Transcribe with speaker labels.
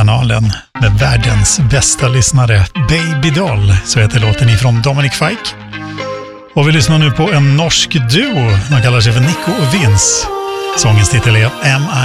Speaker 1: kanalen med världens bästa lyssnare. Baby Doll, så heter låten ifrån Dominic Fike. Och vi lyssnar nu på en norsk duo. De kallar sig för Nico och Vince. Sångens titel är Am